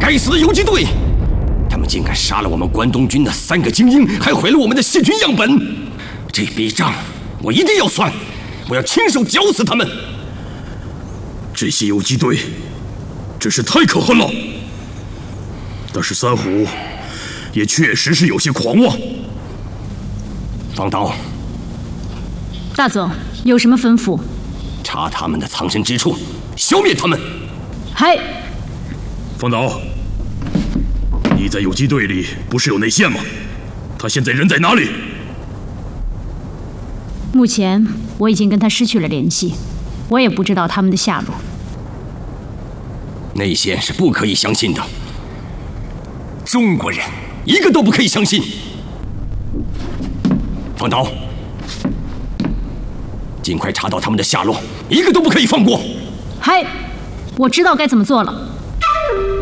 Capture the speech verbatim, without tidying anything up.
该死的游击队！他们竟敢杀了我们关东军的三个精英，还毁了我们的细菌样本！这笔账我一定要算，我要亲手绞死他们！ 这些游击队真是太可恨了。但是三虎也确实是有些狂妄。 方导， 大总有什么吩咐？ 查他们的藏身之处，消灭他们。 嗨， 方导，你在游击队里不是有内线吗？他现在人在哪里？ 目前我已经跟他失去了联系，我也不知道他们的下落。 内线是不可以相信的，中国人一个都不可以相信。方导，尽快查到他们的下落，一个都不可以放过。 嗨，我知道该怎么做了。